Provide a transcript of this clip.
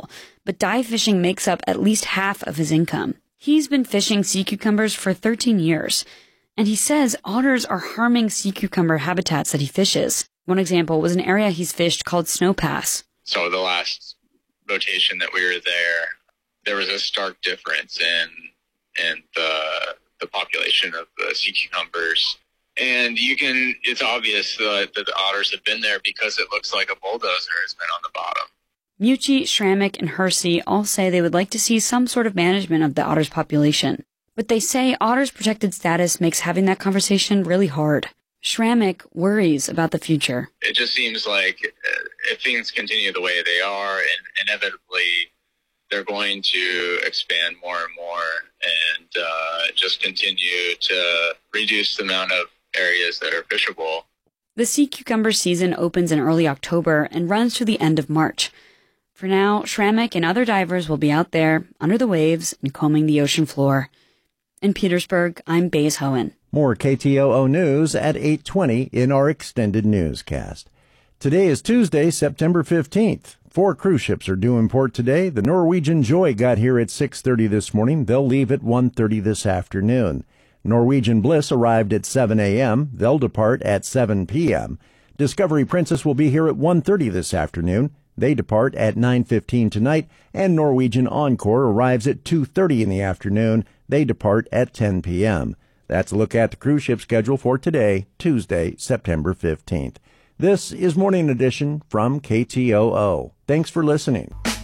successful, but dive fishing makes up at least half of his income. He's been fishing sea cucumbers for 13 years, and he says otters are harming sea cucumber habitats that he fishes. One example was an area he's fished called Snow Pass. So the last rotation that we were there was a stark difference in the population of the sea cucumbers. And it's obvious that the otters have been there because it looks like a bulldozer has been on the bottom. Mucci, Schrammick, and Hersey all say they would like to see some sort of management of the otter's population. But they say otters' protected status makes having that conversation really hard. Schrammick worries about the future. It just seems like if things continue the way they are, and inevitably they're going to expand more and more and just continue to reduce the amount of areas that are fishable. The sea cucumber season opens in early October and runs to the end of March. For now, Schrammick and other divers will be out there under the waves and combing the ocean floor. In Petersburg, I'm Baze Hohen. More KTOO news at 8:20 in our extended newscast. Today is Tuesday, September 15th. 4 cruise ships are due in port today. The Norwegian Joy got here at 6:30 this morning. They'll leave at 1:30 this afternoon. Norwegian Bliss arrived at 7 a.m. They'll depart at 7 p.m. Discovery Princess will be here at 1:30 this afternoon. They depart at 9:15 tonight, and Norwegian Encore arrives at 2:30 in the afternoon. They depart at 10 p.m. That's a look at the cruise ship schedule for today, Tuesday, September 15th. This is Morning Edition from KTOO. Thanks for listening.